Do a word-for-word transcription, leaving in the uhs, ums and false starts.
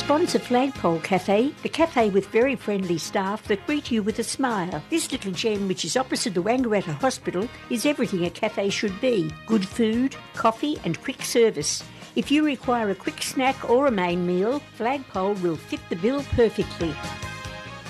sponsor Flagpole Cafe, the cafe with very friendly staff that greet you with a smile. This little gem, which is opposite the Wangaratta Hospital, is everything a cafe should be. Good food, coffee and quick service. If you require a quick snack or a main meal, Flagpole will fit the bill perfectly.